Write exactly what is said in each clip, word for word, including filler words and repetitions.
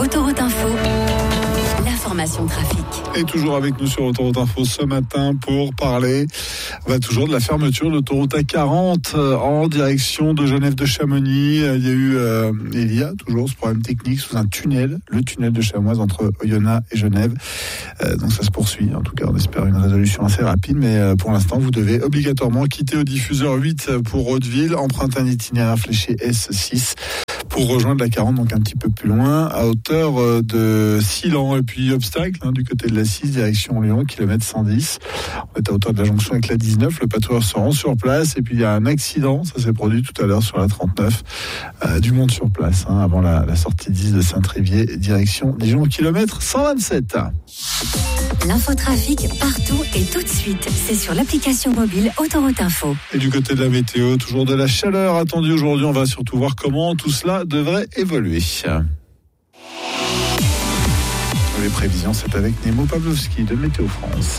Autoroute Info, l'information trafic. Et toujours avec nous sur Autoroute Info ce matin pour parler bah, toujours de la fermeture de l'autoroute A quarante euh, en direction de Genève de Chamonix. Il y a eu, euh, il y a toujours ce problème technique sous un tunnel, le tunnel de Chamoise entre Oyonnax et Genève. Euh, donc ça se poursuit. En tout cas, on espère une résolution assez rapide, mais euh, pour l'instant, vous devez obligatoirement quitter au diffuseur huit pour Hauteville, emprunter un itinéraire fléché S six pour rejoindre la quarante, donc un petit peu plus loin, à hauteur de Silan. Et puis obstacle hein, du côté de la six, direction Lyon, kilomètre cent dix. On est à hauteur de la jonction avec la dix-neuf. Le patrouilleur se rend sur place. Et puis il y a un accident, ça s'est produit tout à l'heure sur la trente-neuf, euh, du monde sur place, hein, avant la, la sortie dix de Saint-Trévier, direction Dijon, kilomètre cent vingt-sept. L'infotrafic partout et tout de suite. C'est sur l'application mobile Autoroute Info. Et du côté de la météo, toujours de la chaleur attendue aujourd'hui. On va surtout voir comment tout cela devrait évoluer. Les prévisions, c'est avec Nemo Pavlovski de Météo France.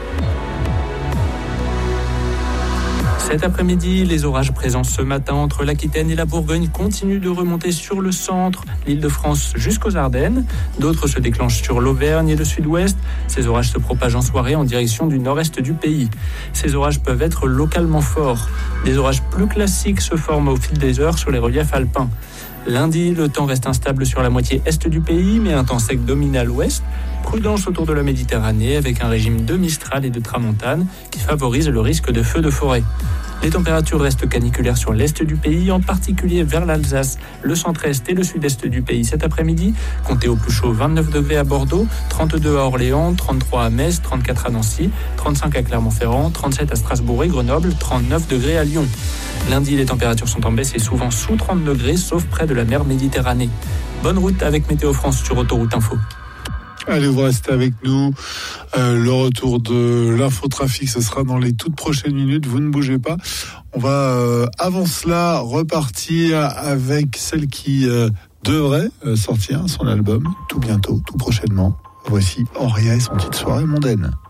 Cet après-midi, les orages présents ce matin entre l'Aquitaine et la Bourgogne continuent de remonter sur le centre, l'Île-de-France jusqu'aux Ardennes. D'autres se déclenchent sur l'Auvergne et le sud-ouest. Ces orages se propagent en soirée en direction du nord-est du pays. Ces orages peuvent être localement forts. Des orages plus classiques se forment au fil des heures sur les reliefs alpins. Lundi, le temps reste instable sur la moitié est du pays, mais un temps sec domine à l'ouest. Prudence autour de la Méditerranée avec un régime de Mistral et de Tramontane qui favorise le risque de feux de forêt. Les températures restent caniculaires sur l'est du pays, en particulier vers l'Alsace, le centre-est et le sud-est du pays cet après-midi. Comptez au plus chaud vingt-neuf degrés à Bordeaux, trente-deux à Orléans, trente-trois à Metz, trente-quatre à Nancy, trente-cinq à Clermont-Ferrand, trente-sept à Strasbourg et Grenoble, trente-neuf degrés à Lyon. Lundi, les températures sont en baisse et souvent sous trente degrés, sauf près de la mer Méditerranée. Bonne route avec Météo France sur Autoroute Info. Allez, vous restez avec nous. Euh, le retour de l'infotrafic, ce sera dans les toutes prochaines minutes. Vous ne bougez pas. On va, euh, avant cela, repartir avec celle qui euh, devrait euh, sortir son album tout bientôt, tout prochainement. Voici Auria et son titre Soirée mondaine.